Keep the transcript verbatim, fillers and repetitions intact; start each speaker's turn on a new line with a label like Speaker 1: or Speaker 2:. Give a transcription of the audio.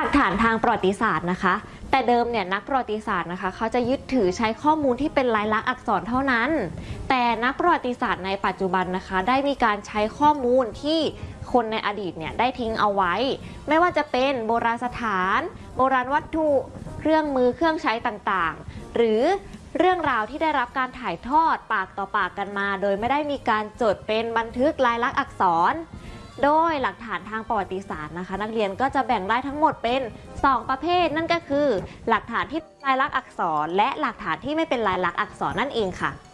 Speaker 1: กฐานทางประวัติศาสตร์นะคะแต่เดิมเนี่ยนักประวัติศาสตร์นะคะเขาจะยึดถือใช้ข้อมูลที่เป็นลายลักษณ์อักษรเท่านั้นแต่นักประวัติศาสตร์ในปัจจุบันนะคะได้มีการใช้ข้อมูลที่คนในอดีตเนี่ยได้ทิ้งเอาไว้ไม่ว่าจะเป็นโบราณสถานโบราณวัตถุเครื่องมือเครื่องใช้ต่างๆหรือเรื่องราวที่ได้รับการถ่ายทอดปากต่อปากกันมาโดยไม่ได้มีการจดเป็นบันทึกลายลักษณ์อักษรโดยหลักฐานทางประวัติศาสตร์นะคะนักเรียนก็จะแบ่งได้ทั้งหมดเป็นสองประเภทนั่นก็คือหลักฐานที่ลายลักษณ์อักษรและหลักฐานที่ไม่เป็นลายลักษณ์อักษรนั่นเองค่ะ